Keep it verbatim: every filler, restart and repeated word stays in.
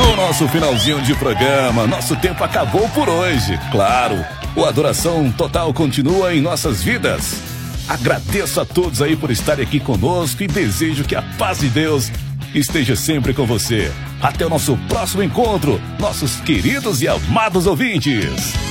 O nosso finalzinho de programa, nosso tempo acabou por hoje. Claro, o Adoração Total continua em nossas vidas. Agradeço a todos aí por estarem aqui conosco e desejo que a paz de Deus esteja sempre com você. Até o nosso próximo encontro, nossos queridos e amados ouvintes.